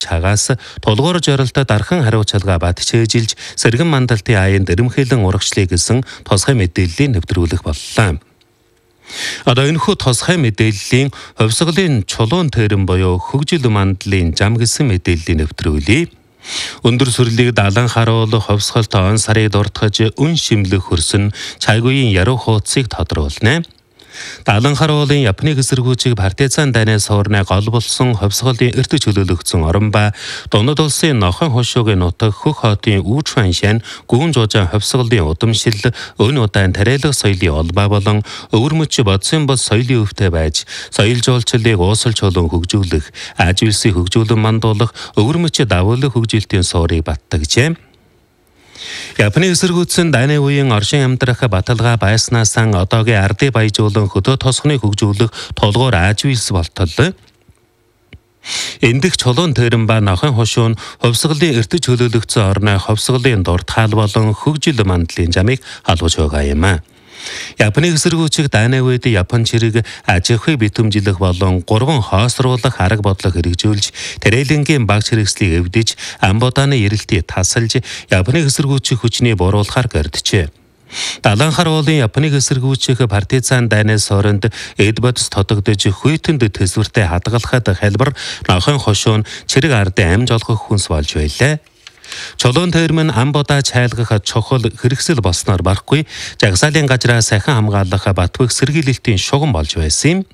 чагаас тулгуур зорилтод дархан хариуцлага батжээжилж сэргэн мандалтын аянд эрэмхээлэн урагшлая гэсэн тусгай мэдээллийг нэвтрүүлэх боллоо. Одоо энэхүү тусгай мэдээллийн хувьсгалын чулуун тээрэм буюу хөгжил мандлын зам гэсэн мэдээллийг нэвтрүүлье. Өндөр сүрлийг далан харуулах хувьсгалт он сарыг дуртгаж үн шимлэх хөрсөн чайгүйн яруу хуудсыг тодруулна. Далан харуулын Японы эсэргүүцийг партизан дайнаас суурнаа гол болсон хувьсгалын эрт чөлөөлөгдсөн орон ба Дунд улсын Нохон хошуугийн нутаг Хөх хотын Үүчваншан гүн жужаан хувьсгалын удамшил өн удаан тариалах соёлын олбаа болон өвөрмөч бодсон бос соёлын өвтэй байж соёл жуулчлалыг уусалж чулуун хөгжүүлэх, аж үйлсийг хөгжүүлэн мандуулах, өвөрмөч давуулах хөгжилтийн суурийг баттагжээ. Японы эсэргүүцэн дайны үеийн оршин амьдрах баталгаа байснаас одоогийн ардыг баяжуулан хөдөө тосгоныг хөгжүүлэх тулгуур аж үйлс болтол. Эндэх чулуун тээрэм ба Нохон хошуу нь хувьсгалын эрт чөлөөлөгдсөн орны хувьсгалын дуртаал болон хөгжил мандлын замыг халууж байгаа юм. Японы эсэргүүцийг дайны үед Япон чирэг аж ахуйг битэмжлэх болон гурван хоосруулах арга бодлого хэрэгжүүлж тэрэлэнгийн баг чирэгслийг эвдэж амбудааны эрэлтийг тасалж Японы эсэргүүцийг хүчний буруулахаар горьджээ. Далан харуулын Японы эсэргүүцийг партизан дайнаас соронд Эдбодс тодогдож хүйтэнд төсвөртэй хадгалахад хэлбэр Нохон хошуу нь чирэг ардын амж олгох хүнс болж байлаа. Чулуун тээрэм нь амбудаа чайлгах чухал хэрэгсэл болсноор барахгүй жагсаалын газраа сахин хамгаалах батбөх сэргийлэлтийн шугам болж байсан юм.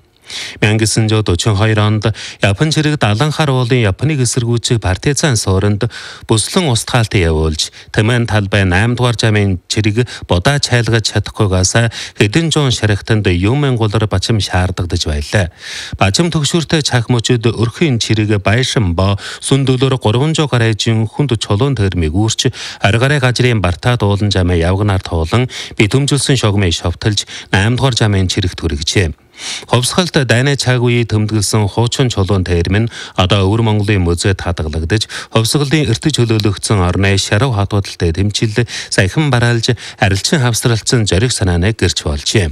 1942 онд Япон чирэг далан харуулын Японыг эсэргүүцэх партизан сууранд бүслэн устгаалтыг явуулж Тэмэн талбай 8 дугаар жамын чирэг будаа чайлгаж чадахгүйгээс хэдэн зуун шархтанд юмэн гулар бачим шаардагдаж байлаа. Бачим төгшүүртэй чахмучид өрхийн чирэг байшин бо сүндөлөөр 300 гаражин хүнд чулуун тээрэмийг үүрч аргараа газрын бартаа дуулан жамаа явгнаар туулан битэмжүүлсэн шогмыг шовтолж 8 дугаар жамын чирэг түргэжээ. Хувьсгалт дайны цаг үеийн тэмдэглэсэн хуучин чулуун тээрэм нь одоо Өвөр Монголын музейд хадгалагдаж хувьсгалын эрт чөлөөлөгдсөн орны шарав хатуудалтай тэмцэл саяхан бараалж арилчин хавсралцсан зориг санааныг гэрч болжээ.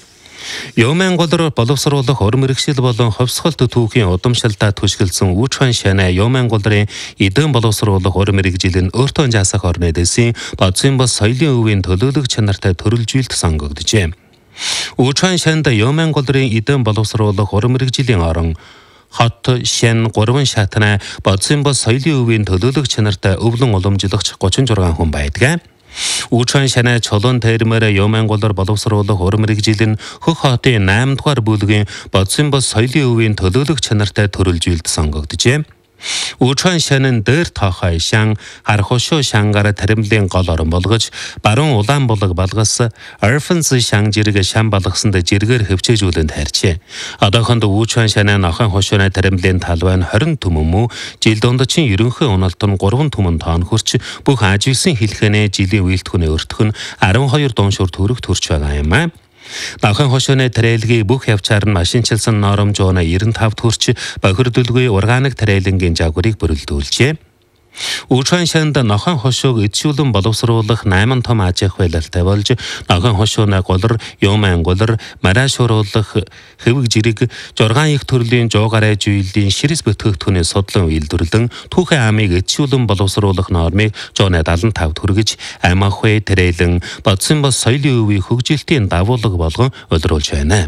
Юмэн голор боловсруулах урам мэрэгшил болон хувьсгалт түүхийн удамшилтаа түшгэлсэн Үүчваншан Юмэн голрын эдэн боловсруулах урам мэрэгжил нь өөртөө жаасах орны дэсийн бодсон бос соёлын өвийн төлөөлөх чанартай төрөлжүүлэлт сонгогджээ. Үүчваншанд Юмэн голрын эдэн боловсруулах урам мэрэгжлийн орон хот шин 3 шатна бодсон бос соёлын өвийн төлөөлөх чанартай өвлөн уламжлагч 36 хүн байдаг. Үүчваншаны чулуун тээрмээр Юмэн голор боловсруулах урам мэрэгжил нь Хөх хотын 8 дугаар бүлгийн бодсон бос соёлын өвийн төлөөлөх чанартай төрөлжүүлэлт сонгогджээ. Үүчваншанын дээр тоохой шан хархошоо шангаараа таримлын гол орон болгож баруун улаан булаг балгас Орфенс шан жирэг шан балгасанд жиргээр хөвчөөжүүлэн тайрчээ. Одоохонд Үүчваншаны Нохон хошооны таримлын талбай нь 20 түмэн мүү жил дундчин ерөнхий уналт нь 3 түмэн тоон хүрч бүх аж үйлсийн хэлхэнэ жилийн үйлдвэрний өртөх нь 12 дууншуур төгрөг төрж байгаа юм аа. Нохон хошооны тариалгийг бүх явчаар нь машинчилсан норомж оноо 95 төрч бохирдөлгүй органик тариалангийн жагварыг бүрэлдүүлжээ. Үүчваншанд Нохон хошоог эдшүүлэн боловсруулах 8 том аж ахуй байлалтай болж Нохон хошооны голор, Юмэн голор, марашууруулах хэвэг жирэг 6 их төрлийн 100 гаруй жүйлийн ширэс бүтээгдэхүүний судлан үйлдвэрлэн түүхэн амыг эдшүүлэн боловсруулах нормыг 175 төргөж ам ахуй тариалан бодсон бос соёлын өвийн хөгжилтийн давуулга болгон улируулж байна.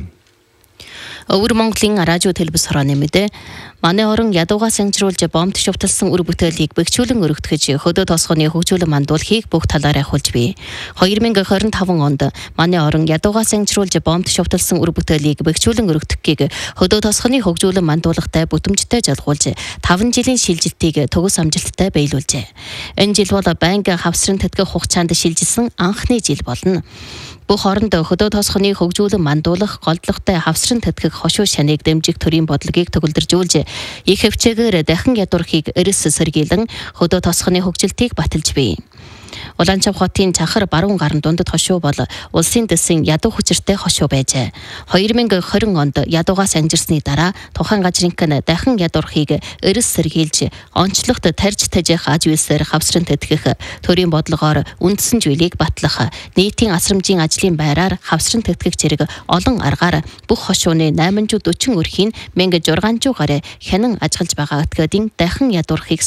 Өвөр Монголын радио телевиз хорооны мэдээ манай орон ядуугаас янжруулж бомбт шувталсан үр бүтээлийг бэхжүүлэн өргөтгөж хөдөө тосгоны хөгжүүлэн мандуулахыг бүх талаар ахуулж бий. 2025 онд манай орон ядуугаас янжруулж бомбт шувталсан үр бүтээлийг бэхжүүлэн өргөтгөхийг хөдөө тосгоны хөгжүүлэн мандуулахтай бүтэмжтэй жалгуулж 5 жилийн шилжилтийг төгс амжилттай биелүүлжээ. Энэ жил бол байнгын хавсрын тэтгэх хугацаанд шилжилсэн анхны жил болно. Бүх оронд хөдөө тосгоны хөгжүүлэн мандуулах голдлоготой хавсран тэтгэх хошуу шаныг дэмжих төрийн бодлогыг төгөлдржүүлж их хвчээгээр дахин ядуурхийг эрс сэргийлэн хөдөө тосгоны хөгжилтийг баталж бий. Улаанчав хотын Чанхар баруун гарн дундад хошуу бол улсын дэсийн ядуу хүчиртэй хошуу байжээ. 2020 онд ядуугаас ангижирсны дараа тухайн газрынх нь дахин ядуурхийг эрс сэргийлж онцлогт тарж тажих аж үйлсээр хавсран тэтгэх төрийн бодлогоор үндсэн зүйлийг батлах нийтийн асрамжийн ажлын байраар хавсран тэтгэх зэрэг олон аргаар бүх хошууны 840 өрхийн 1600 гаруй хянан ажиглаж байгаа өтгөдийн дахин ядуурхийг